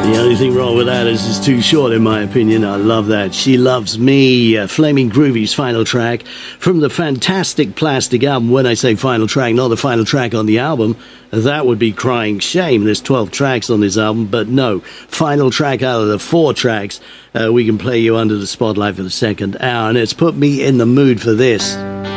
The only thing wrong with that is it's too short, in my opinion. I love that. She Loves Me, Flaming Groovy's final track from the fantastic Plastic album. When I say final track, not the final track on the album, that would be crying shame. There's 12 tracks on this album, but no, final track out of the 4 tracks. We can play you under the spotlight for the second hour, and it's put me in the mood for this.